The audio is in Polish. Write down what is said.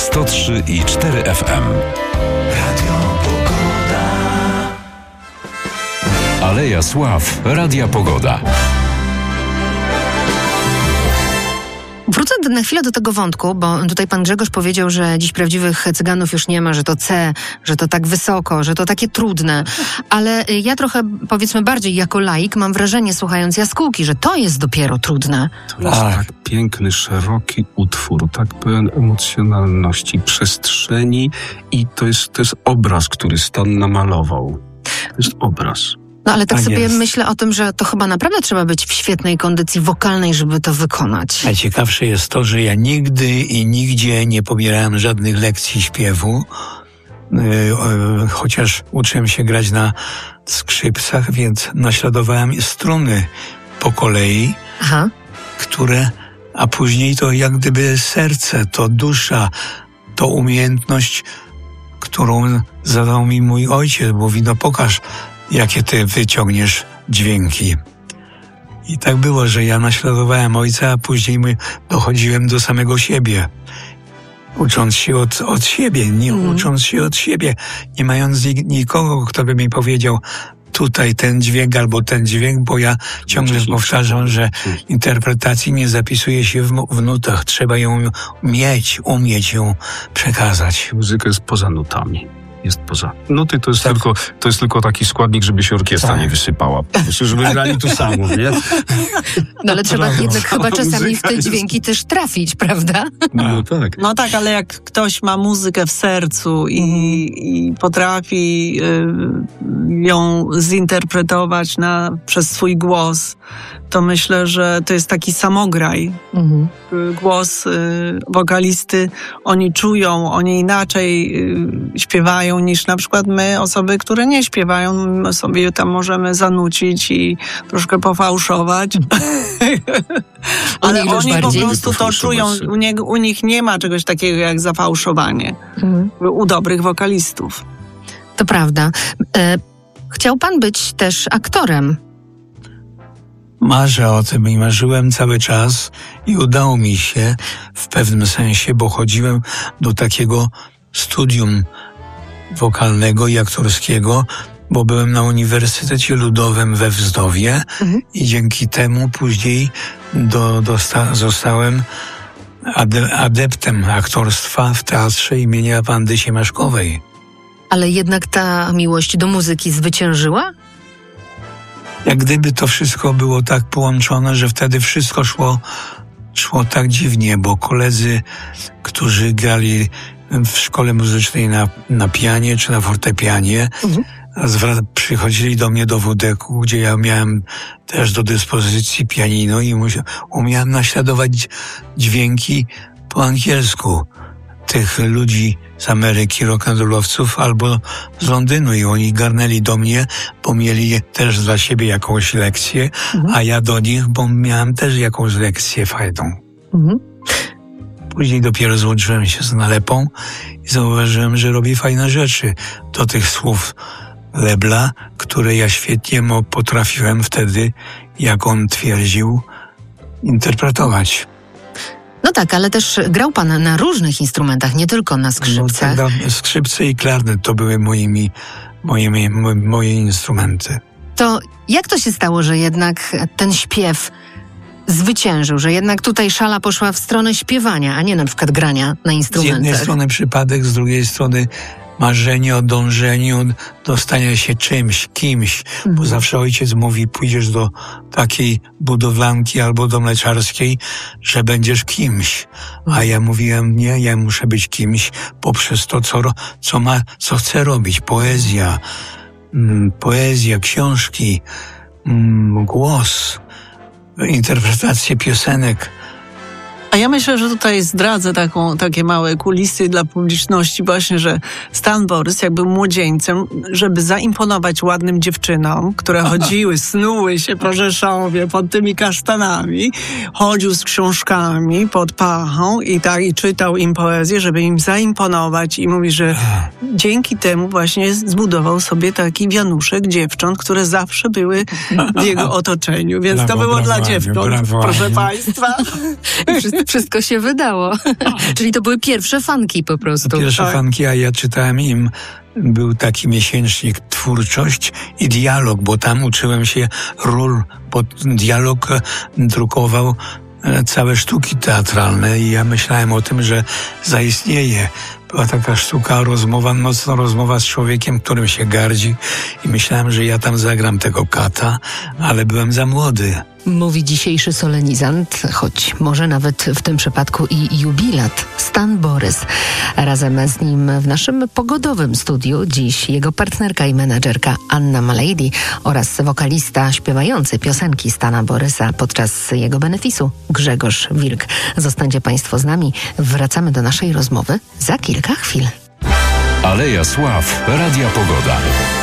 103,4 FM. Radio Pogoda. Aleja Sław, Radia Pogoda. Wrócę na chwilę do tego wątku, bo tutaj pan Grzegorz powiedział, że dziś prawdziwych cyganów już nie ma, że to C, że to tak wysoko, że to takie trudne. Ale ja trochę, powiedzmy bardziej jako laik, mam wrażenie, słuchając Jaskółki, że to jest dopiero trudne. To jest tak piękny, szeroki utwór, tak pełen emocjonalności, przestrzeni i to jest obraz, który Stan namalował. To jest obraz. No ale tak Tak sobie jest. myślę o tym, że to chyba naprawdę trzeba być w świetnej kondycji wokalnej, żeby to wykonać. Najciekawsze jest to, że ja nigdy i nigdzie nie pobierałem żadnych lekcji śpiewu, chociaż uczyłem się grać na skrzypcach, więc naśladowałem struny po kolei, Aha. a później to jak gdyby serce, to dusza, to umiejętność, którą zadał mi mój ojciec. Mówi, no pokaż, jakie ty wyciągniesz dźwięki. I tak było, że ja naśladowałem ojca, a później dochodziłem do samego siebie. Ucząc się od siebie, ucząc się od siebie, nie mając nikogo, kto by mi powiedział tutaj ten dźwięk albo ten dźwięk, bo ja ciągle powtarzam, że interpretacji nie zapisuje się w nutach. Trzeba ją umieć ją przekazać. Muzyka jest poza nutami. Jest poza. Nuty to jest tylko taki składnik, żeby się orkiestra nie wysypała. Po prostu, żeby grali tu samo, nie? No ale trzeba jednak chyba czasami w muzyka te jest- dźwięki też trafić, prawda? No tak. No tak, ale jak ktoś ma muzykę w sercu i potrafi ją zinterpretować przez swój głos, to myślę, że to jest taki samograj. Mhm. Głos wokalisty, oni czują, oni inaczej śpiewają niż na przykład my, osoby, które nie śpiewają. My sobie tam możemy zanucić i troszkę pofałszować. Ale nich już oni po bardziej. prostu to czują. U nich nie ma czegoś takiego jak zafałszowanie. U dobrych wokalistów. To prawda. Chciał pan być też aktorem. Marzę o tym i marzyłem cały czas i udało mi się w pewnym sensie, bo chodziłem do takiego studium wokalnego i aktorskiego, bo byłem na Uniwersytecie Ludowym we Wzdowie i dzięki temu później zostałem adeptem aktorstwa w Teatrze imienia Wandy Siemaszkowej. Ale jednak ta miłość do muzyki zwyciężyła? Jak gdyby to wszystko było tak połączone, że wtedy wszystko szło tak dziwnie, bo koledzy, którzy grali w szkole muzycznej na pianie czy na fortepianie, przychodzili do mnie do WDK-u, gdzie ja miałem też do dyspozycji pianino i umiałem naśladować dźwięki po angielsku tych ludzi z Ameryki, rock'n'rollowców albo z Londynu i oni garnęli do mnie, bo mieli też dla siebie jakąś lekcję, a ja do nich, bo miałem też jakąś lekcję fajną. Później dopiero złączyłem się z Nalepą i zauważyłem, że robi fajne rzeczy do tych słów Lebla, które ja świetnie potrafiłem wtedy, jak on twierdził, interpretować. No tak, ale też grał pan na różnych instrumentach, nie tylko na skrzypcach. No, tak, skrzypce i klarnet to były moje instrumenty. To jak to się stało, że jednak ten śpiew zwyciężył, że jednak tutaj szala poszła w stronę śpiewania, a nie na przykład grania na Z instrumentach? jednej strony przypadek, z drugiej strony marzenie o dążeniu do stania się czymś, kimś, bo zawsze ojciec mówi, pójdziesz do takiej budowlanki albo do mleczarskiej, że będziesz kimś. A ja mówiłem, nie, ja muszę być kimś poprzez to, co chcę robić. Poezja, książki, głos, interpretacje piosenek. A ja myślę, że tutaj zdradzę takie małe kulisy dla publiczności właśnie, że Stan Borys jak był młodzieńcem, żeby zaimponować ładnym dziewczynom, które chodziły, snuły się po Rzeszowie pod tymi kasztanami, chodził z książkami pod pachą i czytał im poezję, żeby im zaimponować i mówi, że dzięki temu właśnie zbudował sobie taki wianuszek dziewcząt, które zawsze były w jego otoczeniu, więc to było dla dziewcząt, proszę państwa. Wszyscy Wszystko się wydało. Czyli to były pierwsze fanki po prostu. Pierwsze fanki, a ja czytałem im. Był taki miesięcznik Twórczość i Dialog, bo tam uczyłem się ról, bo Dialog drukował całe sztuki teatralne i ja myślałem o tym, że zaistnieje. Była taka sztuka, nocna rozmowa z człowiekiem, którym się gardzi i myślałem, że ja tam zagram tego kata, ale byłem za młody. Mówi dzisiejszy solenizant, choć może nawet w tym przypadku i jubilat, Stan Borys. Razem z nim w naszym pogodowym studiu dziś jego partnerka i menadżerka Anna Malady oraz wokalista śpiewający piosenki Stana Borysa podczas jego benefisu Grzegorz Wilk. Zostańcie Państwo z nami. Wracamy do naszej rozmowy za kilka chwil. Aleja Sław. Radia Pogoda.